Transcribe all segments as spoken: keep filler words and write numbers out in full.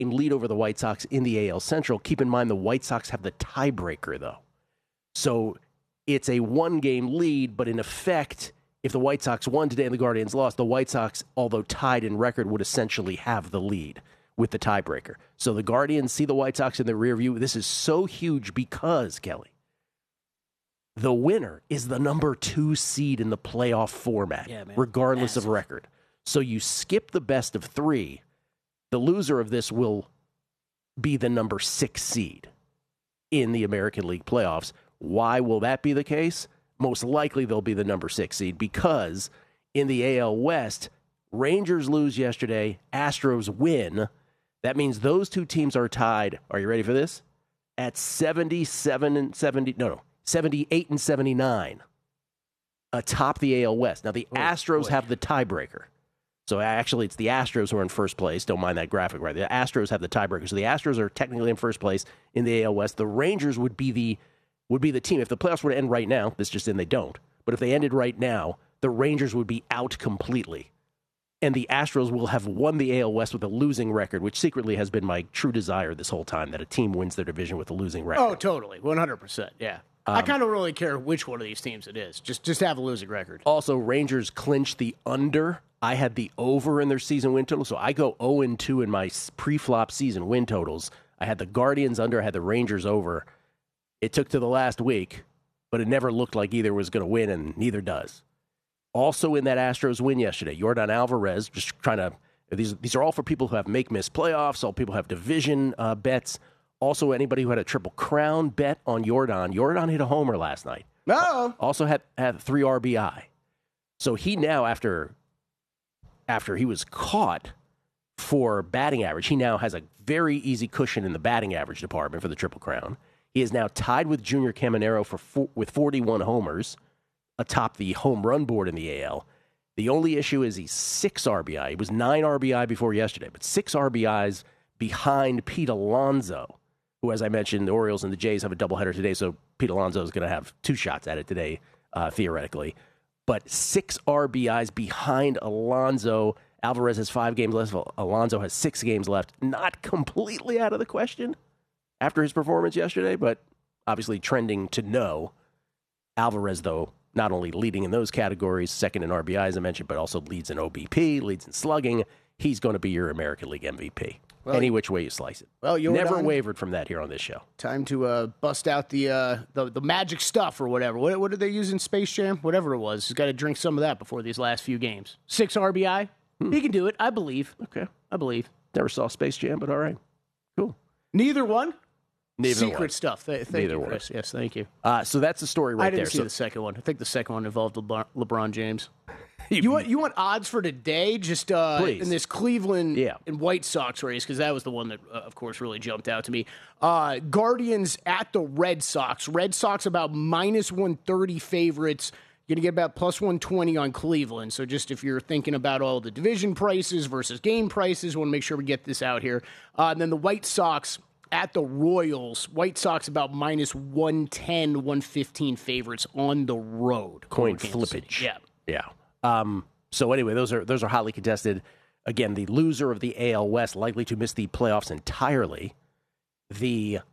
lead over the White Sox in the A L Central. Keep in mind the White Sox have the tiebreaker, though. So it's a one-game lead, but in effect, if the White Sox won today and the Guardians lost, the White Sox, although tied in record, would essentially have the lead with the tiebreaker. So the Guardians see the White Sox in the rear view. This is so huge because, Kelly, the winner is the number two seed in the playoff format, yeah, regardless Massive. of record. So you skip the best of three. The loser of this will be the number six seed in the American League playoffs. Why will that be the case? Most likely they'll be the number six seed because in the A L West, Rangers lose yesterday, Astros win. That means those two teams are tied. Are you ready for this? At seventy-seven and seventy. No, no, seventy-eight and seventy-nine, atop the A L West. Now the oh, Astros boy. have the tiebreaker. So actually, it's the Astros who are in first place. Don't mind that graphic right there. The Astros have the tiebreaker. So the Astros are technically in first place in the A L West. The Rangers would be the would be the team. If the playoffs were to end right now, this just in they don't. But if they ended right now, the Rangers would be out completely. And the Astros will have won the A L West with a losing record, which secretly has been my true desire this whole time, that a team wins their division with a losing record. Oh, totally. one hundred percent, yeah. Um, I kind of really care which one of these teams it is. Just just have a losing record. Also, Rangers clinched the under. I had the over in their season win total, so I go oh and two in my pre-flop season win totals. I had the Guardians under, I had the Rangers over. It took to the last week, but it never looked like either was going to win, and neither does. Also in that Astros win yesterday, Yordan Alvarez, just trying to, these these are all for people who have make-miss playoffs, all people who have division uh, bets. Also, anybody who had a Triple Crown bet on Yordan. Yordan hit a homer last night. Oh. Also had, had three R B I. So he now, after, after he was caught for batting average, he now has a very easy cushion in the batting average department for the Triple Crown. He is now tied with Junior Caminero for four, with forty-one homers atop the home run board in the A L. The only issue is he's six R B I. He was nine R B I before yesterday, but six R B Is behind Pete Alonso, who, as I mentioned, the Orioles and the Jays have a doubleheader today, so Pete Alonso is going to have two shots at it today, uh, theoretically. But six R B Is behind Alonso. Alvarez has five games left. Alonso has six games left. Not completely out of the question after his performance yesterday, but obviously trending to no. Alvarez, though, not only leading in those categories, second in R B I, as I mentioned, but also leads in O B P, leads in slugging. He's going to be your American League M V P. Well, any which way you slice it. Well, you're never done. wavered from that here on this show. Time to uh, bust out the, uh, the the magic stuff or whatever. What, what did they use in Space Jam? Whatever it was. He's got to drink some of that before these last few games. Six R B I. Hmm. He can do it. I believe. Okay. I believe. Never saw Space Jam, but all right. Cool. Neither one? Neither Secret one. stuff. Th- thank Neither you, one. Chris. Yes, thank you. Uh, so that's the story right I didn't there. see so, the second one. I think the second one involved LeBron, LeBron James. You want you want odds for today? Just uh, in this Cleveland yeah. and White Sox race, because that was the one that, uh, of course, really jumped out to me. Uh, Guardians at the Red Sox. Red Sox about minus one thirty favorites. You're going to get about plus one twenty on Cleveland. So just if you're thinking about all the division prices versus game prices, want to make sure we get this out here. Uh, and then the White Sox at the Royals. White Sox about minus one ten, one fifteen favorites on the road. Coin flippage. Yeah. Yeah. Um, so anyway, those are those are hotly contested. Again, the loser of the A L West likely to miss the playoffs entirely. The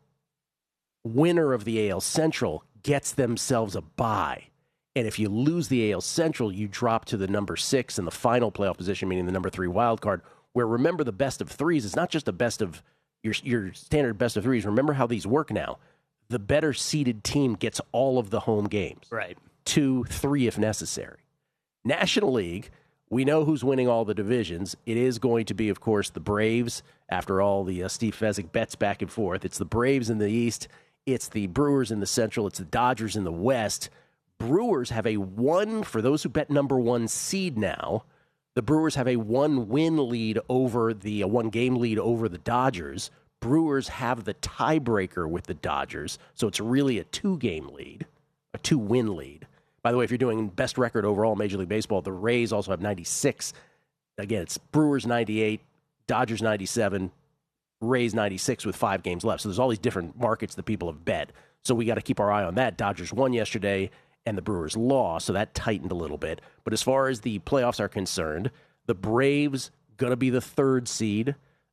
winner of the A L Central gets themselves a bye. And if you lose the A L Central, you drop to the number six in the final playoff position, meaning the number three wild card, where, remember, the best of threes is not just a best of your, your standard best of threes. Remember how these work now. The better seeded team gets all of the home games. Right. Two, three if necessary. National League, we know who's winning all the divisions. It is going to be, of course, the Braves. After all the uh, Steve Fezzik bets back and forth, it's the Braves in the East. It's the Brewers in the Central. It's the Dodgers in the West. Brewers have a one, for those who bet number one seed now, the Brewers have a one-win lead over the, a one-game lead over the Dodgers. Brewers have the tiebreaker with the Dodgers, so it's really a two-game lead, a two-win lead. By the way, if you're doing best record overall in Major League Baseball, the Rays also have ninety-six. Again, it's Brewers ninety-eight, Dodgers ninety-seven, Rays ninety-six with five games left. So there's all these different markets that people have bet. So we got to keep our eye on that. Dodgers won yesterday, and the Brewers lost, so that tightened a little bit. But as far as the playoffs are concerned, the Braves going to be the third seed.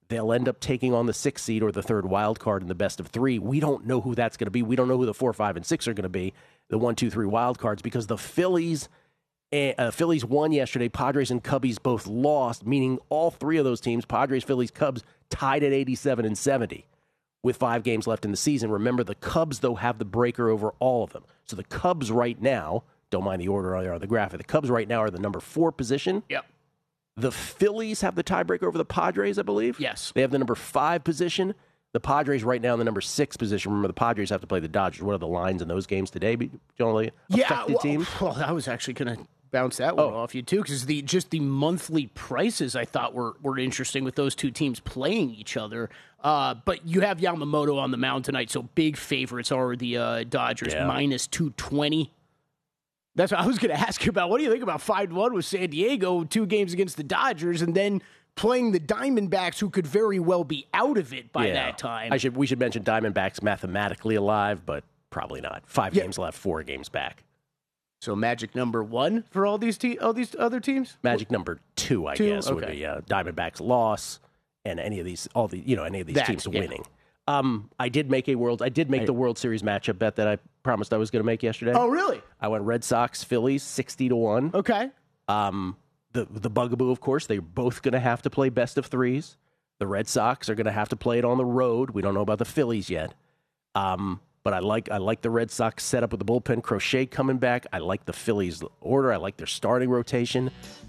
they'll end up taking on the sixth seed or the third wild card in the best of three. We don't know who that's going to be. We don't know who the four, five, and six are going to be, the one, two, three wild cards, because the Phillies, uh, Phillies won yesterday. Padres and Cubbies both lost, meaning all three of those teams, Padres, Phillies, Cubs, tied at eighty-seven and seventy with five games left in the season. Remember, the Cubs, though, have the breaker over all of them. So the Cubs right now, don't mind the order on the graphic, the Cubs right now are the number four position. Yep. The Phillies have the tiebreaker over the Padres, I believe. Yes. They have the number five position. The Padres right now in the number six position. Remember, the Padres have to play the Dodgers. What are the lines in those games today? Generally yeah, affected well, teams? Well, I was actually going to bounce that one oh. off you, too, because the just the monthly prices I thought were, were interesting with those two teams playing each other. Uh, but you have Yamamoto on the mound tonight, so big favorites are the uh, Dodgers, yeah. minus two twenty. That's what I was going to ask you about. What do you think about five one with San Diego, two games against the Dodgers, and then playing the Diamondbacks, who could very well be out of it by yeah. that time? I should we should mention Diamondbacks mathematically alive, but probably not. Five yeah. games left, four games back. So magic number one for all these te- all these other teams? Magic number two, I two? guess, Okay. would be uh, Diamondbacks loss, and any of these, all the you know, any of these that, teams yeah. winning. Um, I did make a world. I did make I, the World Series matchup bet that I promised I was going to make yesterday. Oh, really? I went Red Sox, Phillies, sixty to one. Okay. Um, the the bugaboo, of course, they're both going to have to play best of threes. The Red Sox are going to have to play it on the road. We don't know about the Phillies yet. Um, but I like I like the Red Sox setup with the bullpen. Crochet coming back. I like the Phillies order. I like their starting rotation.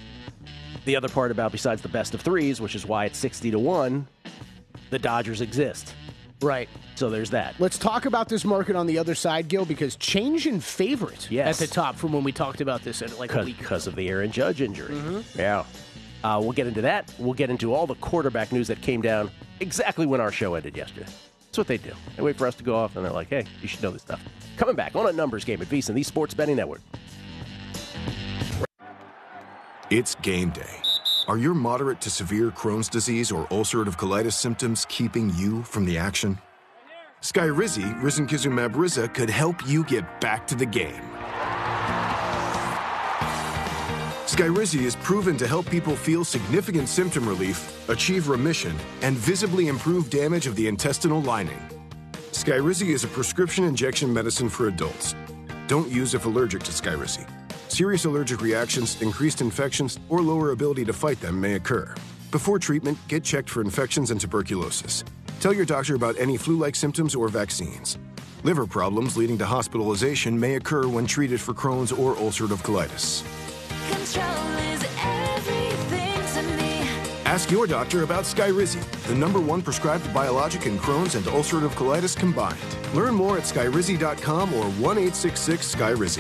The other part about besides the best of threes, which is why it's sixty to one, the Dodgers exist. Right. So there's that. Let's talk about this market on the other side, Gil, because change in favorite yes. at the top from when we talked about this at like a week because of the Aaron Judge injury. Mm-hmm. Yeah. Uh, we'll get into that. We'll get into all the quarterback news that came down exactly when our show ended yesterday. That's what they do. They wait for us to go off, and they're like, hey, you should know this stuff. Coming back on a numbers game at VSiN, the Sports Betting Network. It's game day. Are your moderate to severe Crohn's disease or ulcerative colitis symptoms keeping you from the action? Skyrizi, risankizumab Riza, could help you get back to the game. Skyrizi is proven to help people feel significant symptom relief, achieve remission, and visibly improve damage of the intestinal lining. Skyrizi is a prescription injection medicine for adults. Don't use if allergic to Skyrizi. Serious allergic reactions, increased infections, or lower ability to fight them may occur. Before treatment, get checked for infections and tuberculosis. Tell your doctor about any flu-like symptoms or vaccines. Liver problems leading to hospitalization may occur when treated for Crohn's or ulcerative colitis. Control is everything to me. Ask your doctor about Skyrizi, the number one prescribed biologic in Crohn's and ulcerative colitis combined. Learn more at skyrizi dot com or one eight six six Skyrizi.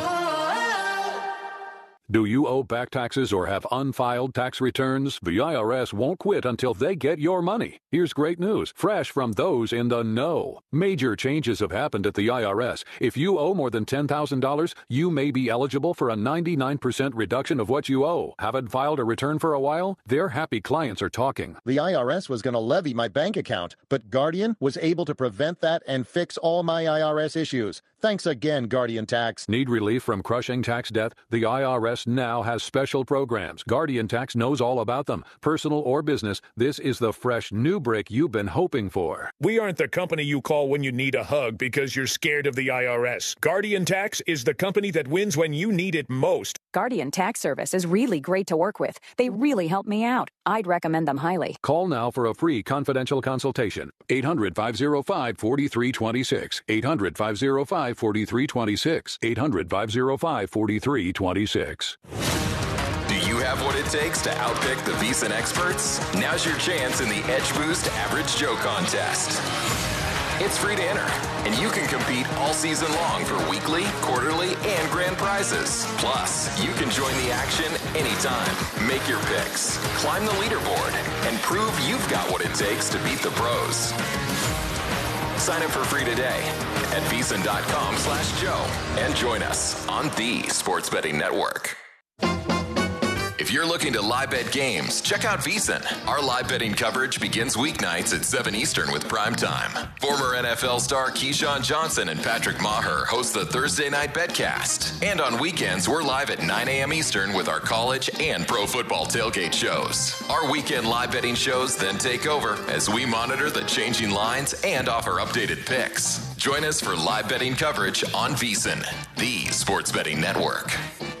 Do you owe back taxes or have unfiled tax returns? The I R S won't quit until they get your money. Here's great news, fresh from those in the know. Major changes have happened at the I R S. If you owe more than ten thousand dollars, you may be eligible for a ninety-nine percent reduction of what you owe. Haven't filed a return for a while? Their happy clients are talking. The I R S was going to levy my bank account, but Guardian was able to prevent that and fix all my I R S issues. Thanks again, Guardian Tax. Need relief from crushing tax debt? The I R S now has special programs. Guardian Tax knows all about them. Personal or business, this is the fresh new break you've been hoping for. We aren't the company you call when you need a hug because you're scared of the I R S. Guardian Tax is the company that wins when you need it most. Guardian Tax Service is really great to work with. They really help me out. I'd recommend them highly. Call now for a free confidential consultation. eight hundred, five oh five, four three two six. eight hundred, five oh five, four three two six. eight hundred, five oh five, four three two six. Do you have what it takes to outpick the VSiN experts? Now's your chance in the Edge Boost Average Joe Contest. It's free to enter, and you can compete all season long for weekly, quarterly, and grand prizes. Plus, you can join the action anytime. Make your picks, climb the leaderboard, and prove you've got what it takes to beat the pros. Sign up for free today at VSiN dot com slash Joe and join us on the Sports Betting Network. If you're looking to live bet games, check out VEASAN. Our live betting coverage begins weeknights at seven Eastern with prime time. Former N F L star Keyshawn Johnson and Patrick Maher host the Thursday Night Betcast. And on weekends, we're live at nine a.m. Eastern with our college and pro football tailgate shows. Our weekend live betting shows then take over as we monitor the changing lines and offer updated picks. Join us for live betting coverage on VEASAN, the sports betting network.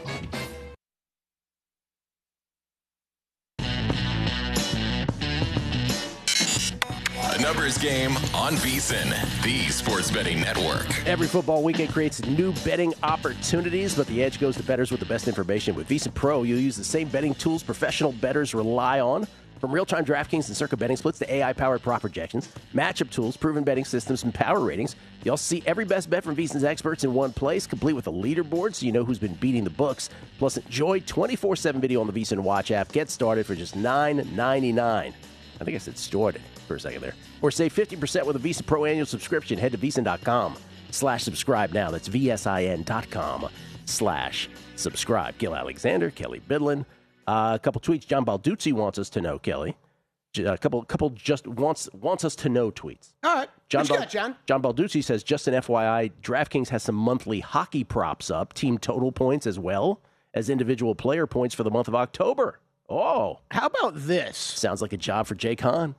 A numbers game on VEASAN, the sports betting network. Every football weekend creates new betting opportunities, but the edge goes to bettors with the best information. With VEASAN Pro, you'll use the same betting tools professional bettors rely on. From real-time DraftKings and Circa betting splits to A I-powered prop projections, matchup tools, proven betting systems, and power ratings, you'll see every best bet from VEASAN's experts in one place, complete with a leaderboard so you know who's been beating the books. Plus, enjoy twenty-four seven video on the VEASAN Watch app. Get started for just nine ninety-nine. I think I said started for a second there. Or save fifty percent with a VEASAN Pro annual subscription. Head to VEASAN.com slash subscribe now. That's V-S-I-N dot com slash subscribe. Gil Alexander, Kelly Bidlin. Uh, a couple tweets. John Balduzzi wants us to know, Kelly. A couple, couple just wants wants us to know tweets. All right. John, what you Bal- got, John? John Balduzzi says, just an F Y I, DraftKings has some monthly hockey props up, team total points as well as individual player points for the month of October. Oh. How about this? Sounds like a job for Jay Kahn.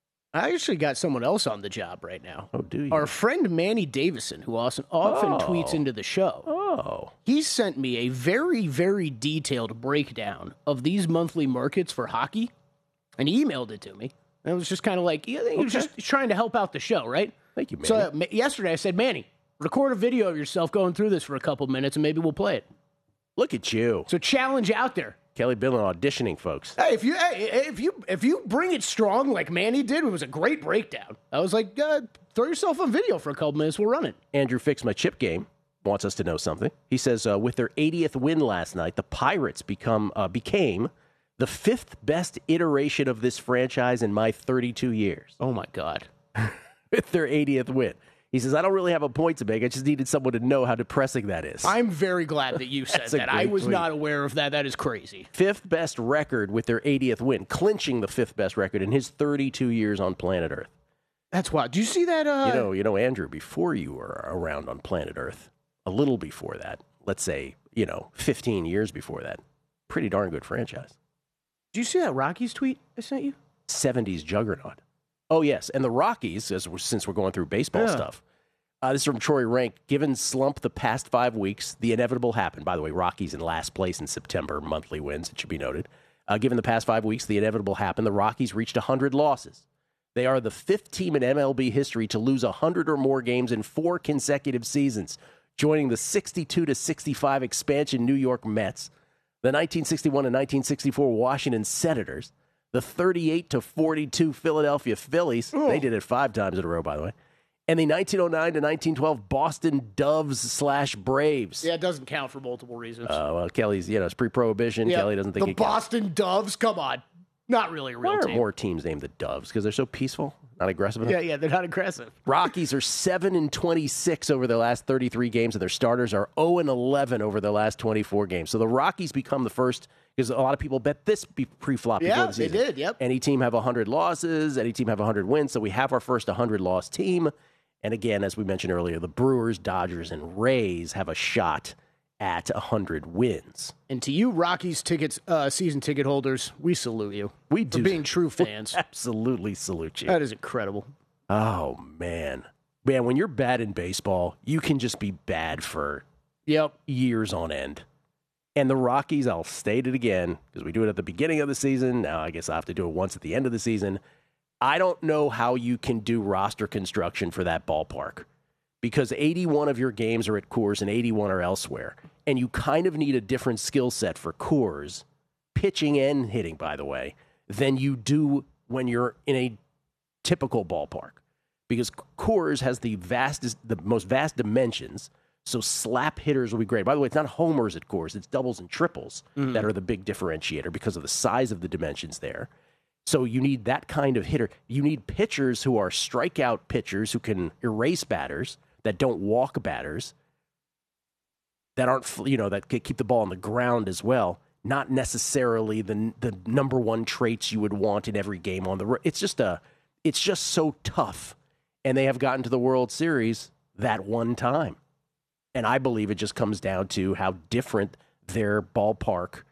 I actually got someone else on the job right now. Oh, do you? Our friend Manny Davison, who often, often Oh. tweets into the show. Oh. He sent me a very, very detailed breakdown of these monthly markets for hockey, and he emailed it to me. And it was just kind of like, yeah, he was Okay. just trying to help out the show, right? Thank you, Manny. So uh, ma- yesterday I said, Manny, record a video of yourself going through this for a couple minutes, and maybe we'll play it. Look at you. So challenge out there. Kelly Bidlin auditioning, folks. Hey, if you hey, if you if you bring it strong like Manny did, it was a great breakdown. I was like, uh, throw yourself on video for a couple minutes. We'll run it. Andrew Fix My Chip Game wants us to know something. He says, uh, with their eightieth win last night, the Pirates become uh, became the fifth best iteration of this franchise in my thirty-two years. Oh, my God. With their eightieth win. He says, I don't really have a point to make. I just needed someone to know how depressing that is. I'm very glad that you said That's a that. I great was tweet. not aware of that. That is crazy. Fifth best record with their eightieth win, clinching the fifth best record in his thirty-two years on planet Earth. That's wild. Do you see that? Uh... You know, you know, Andrew, before you were around on planet Earth, a little before that, let's say, you know, fifteen years before that, pretty darn good franchise. Did you see that Rockies tweet I sent you? seventies juggernaut. Oh, yes. And the Rockies, as we're, since we're going through baseball Yeah. stuff, uh, this is from Troy Rank. Given slump the past five weeks, the inevitable happened. By the way, Rockies in last place in September, monthly wins, it should be noted. Uh, given the past five weeks, the inevitable happened. The Rockies reached one hundred losses. They are the fifth team in M L B history to lose one hundred or more games in four consecutive seasons, joining the sixty-two to sixty-five expansion New York Mets, the nineteen sixty-one and nineteen sixty-four Washington Senators, the thirty-eight to forty-two Philadelphia Phillies. Oh. They did it five times in a row, by the way. And the nineteen oh nine to nineteen twelve Boston Doves slash Braves. Yeah, it doesn't count for multiple reasons. Uh, well, Kelly's, you know, it's pre-prohibition. Yeah, Kelly doesn't think the it counts. Boston Doves. Come on, not really a real Why are team. more teams named the Doves? Because they're so peaceful, not aggressive enough? Yeah, yeah, they're not aggressive. Rockies are seven and twenty-six over their last thirty-three games, and their starters are oh and eleven over their last twenty-four games. So the Rockies become the first, because a lot of people bet this be pre-flop before Yeah, the season. they did, yep. Any team have one hundred losses, any team have one hundred wins, so we have our first one hundred-loss team. And again, as we mentioned earlier, the Brewers, Dodgers, and Rays have a shot at one hundred wins. And to you, Rockies tickets, uh, season ticket holders, we salute you. We for do. being true fans. Absolutely salute you. That is incredible. Oh, man. Man, when you're bad in baseball, you can just be bad for Yep. years on end. And the Rockies, I'll state it again, because we do it at the beginning of the season. Now, I guess I have to do it once at the end of the season. I don't know how you can do roster construction for that ballpark, because eighty-one of your games are at Coors and eighty-one are elsewhere. And you kind of need a different skill set for Coors, pitching and hitting, by the way, than you do when you're in a typical ballpark. Because Coors has the vastest, the most vast dimensions, so slap hitters will be great. By the way, it's not homers at Coors, it's doubles and triples Mhm. that are the big differentiator because of the size of the dimensions there. So you need that kind of hitter. You need pitchers who are strikeout pitchers who can erase batters, that don't walk batters, that aren't, you know, that can keep the ball on the ground as well. not necessarily the the number one traits you would want in every game on the road. It's just a, it's just so tough, and they have gotten to the World Series that one time, and I believe it just comes down to how different their ballpark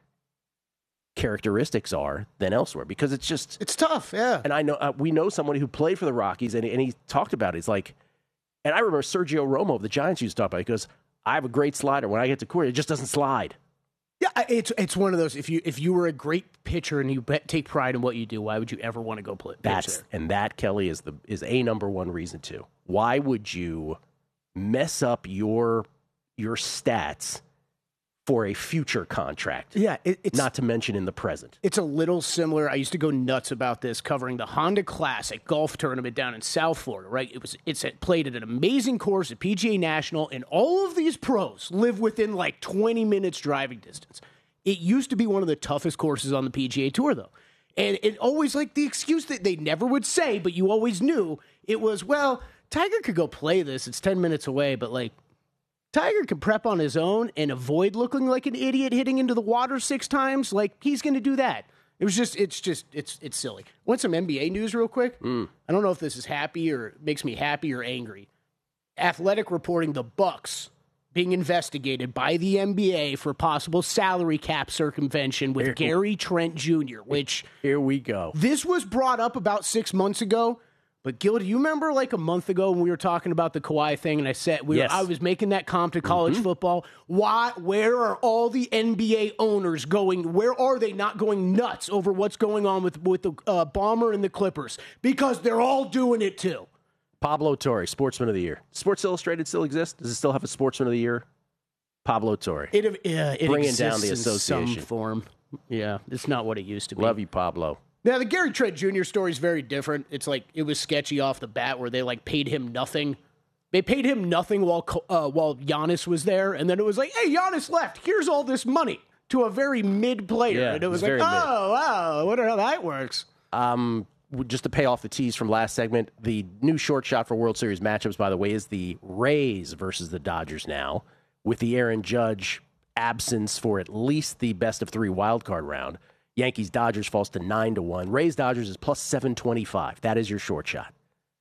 characteristics are than elsewhere, because it's just it's tough. Yeah, and I know uh, we know someone who played for the Rockies, and and he talked about it. He's like, and I remember Sergio Romo of the Giants used to talk about it. He goes, I have a great slider. When I get to Coors, it just doesn't slide. Yeah, it's it's one of those. If you if you were a great pitcher and you bet, take pride in what you do, why would you ever want to go play? That's there? And that, Kelly, is the is a number one reason too. Why would you mess up your your stats for a future contract? Yeah, it, it's not to mention in the present. It's a little similar. I used to go nuts about this covering the Honda Classic golf tournament down in South Florida, right? It was it's played at an amazing course at P G A National, and all of these pros live within like twenty minutes driving distance. It used to be one of the toughest courses on the P G A Tour, though. And it always, like, the excuse that they never would say, but you always knew, it was, well, Tiger could go play this. It's ten minutes away, but, like, Tiger can prep on his own and avoid looking like an idiot hitting into the water six times. Like, he's going to do that. It was just, it's just, it's it's silly. Want some N B A news real quick? Mm. I don't know if this is happy or makes me happy or angry. Athletic reporting the Bucks being investigated by the N B A for possible salary cap circumvention with Here, Gary Trent Junior, which... Here we go. This was brought up about six months ago. But, Gil, do you remember like a month ago when we were talking about the Kawhi thing and I said we yes. were, I was making that comp to college mm-hmm. football? Why? Where are all the N B A owners going? Where are they not going nuts over what's going on with, with the uh, Bomber and the Clippers? Because they're all doing it too. Pablo Torre, Sportsman of the Year. Sports Illustrated still exists? Does it still have a Sportsman of the Year? Pablo Torre. It, uh, it Bringing exists down the in association. some form. Yeah, it's not what it used to be. Love you, Pablo. Now, the Gary Trent Junior story is very different. It's like, it was sketchy off the bat where they, like, paid him nothing. They paid him nothing while uh, while Giannis was there, and then it was like, hey, Giannis left. Here's all this money to a very mid player. Yeah, and it was, it was like, very oh, mid. wow, I wonder how that works. Um, just to pay off the tease from last segment, the new short shot for World Series matchups, by the way, is the Rays versus the Dodgers now, with the Aaron Judge absence for at least the best of three wild card round. Yankees Dodgers falls to nine to one. Rays Dodgers is plus seven twenty-five. That is your short shot.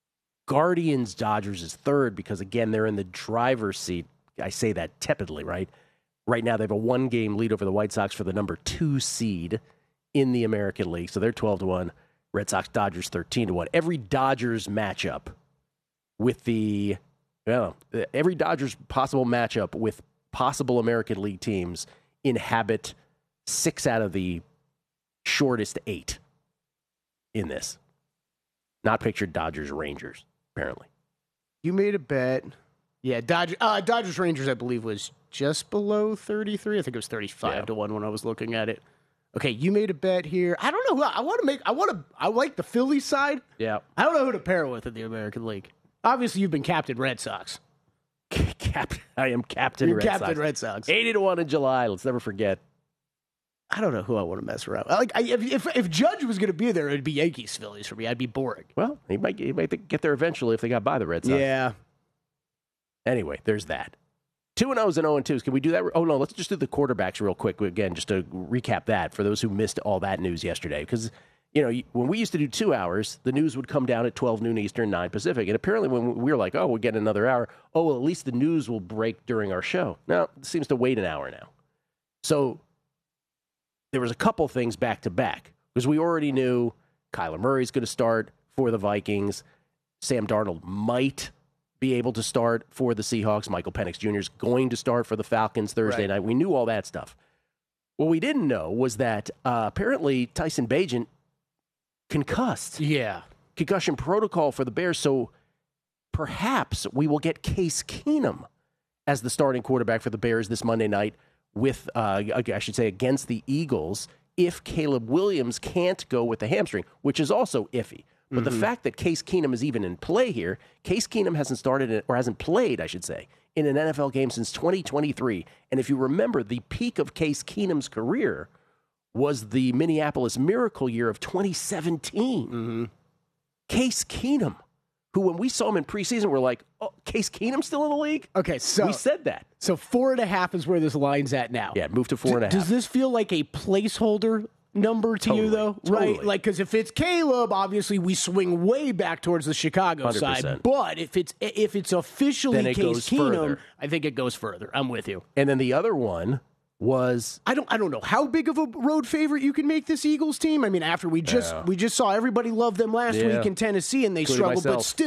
Guardians Dodgers is third because, again, they're in the driver's seat. I say that tepidly, right? Right now they have a one game lead over the White Sox for the number two seed in the American League. So they're twelve to one. Red Sox Dodgers thirteen to one. Every Dodgers matchup with the, well, every Dodgers possible matchup with possible American League teams inhabit six out of the shortest eight in this. Not pictured Dodgers Rangers, apparently. You made a bet. Yeah, Dodgers, uh, Dodgers Rangers, I believe, was just below thirty-three. I think it was thirty-five yeah. to one when I was looking at it. Okay, you made a bet here. I don't know who I want to make. I want to. I like the Phillies side. Yeah. I don't know who to pair with in the American League. Obviously, you've been captain Red Sox. Cap- I am captain You're Red captain Sox. Red Sox. eighty to one in July. Let's never forget. I don't know who I want to mess around. Like, I, if, if Judge was going to be there, it'd be Yankees Phillies for me. I'd be boring. Well, he might, he might get there eventually if they got by the Red Sox. Yeah. Anyway, there's that. Two and O's and oh and twos. Can we do that? Oh, no, let's just do the quarterbacks real quick again, just to recap that for those who missed all that news yesterday. Because, you know, when we used to do two hours, the news would come down at twelve noon Eastern, nine Pacific. And apparently when we were like, oh, we'll get another hour, oh, well, at least the news will break during our show. Now, it seems to wait an hour now. So there was a couple things back to back because we already knew Kyler Murray's going to start for the Vikings. Sam Darnold might be able to start for the Seahawks. Michael Penix Junior is going to start for the Falcons Thursday Right. night. We knew all that stuff. What we didn't know was that uh, apparently Tyson Bagent concussed. Yeah. Concussion protocol for the Bears. So perhaps we will get Case Keenum as the starting quarterback for the Bears this Monday night with, uh, I should say, against the Eagles if Caleb Williams can't go with the hamstring, which is also iffy. But mm-hmm. the fact that Case Keenum is even in play here, Case Keenum hasn't started, or hasn't played, I should say, in an N F L game since twenty twenty-three. And if you remember, the peak of Case Keenum's career was the Minneapolis Miracle year of twenty seventeen. Mm-hmm. Case Keenum, who when we saw him in preseason, we're like, oh, Case Keenum's still in the league? Okay, so we said that. So four and a half is where this line's at now. Yeah, move to four and a half. Does this feel like a placeholder number to Totally, you, though? totally. Right? Like, because if it's Caleb, obviously we swing way back towards the Chicago one hundred percent. side. But if it's if it's officially Then it Case goes Keenum, further. I think it goes further. I'm with you. And then the other one was I don't I don't know how big of a road favorite you can make this Eagles team. I mean, after we just Yeah. we just saw everybody love them last Yeah. week in Tennessee and they Including struggled, but myself. still.